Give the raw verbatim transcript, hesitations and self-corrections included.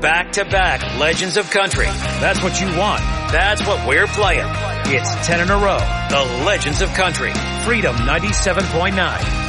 Back-to-back Legends of Country. That's what you want. That's what we're playing. It's ten in a row. The Legends of Country. Freedom ninety-seven point nine.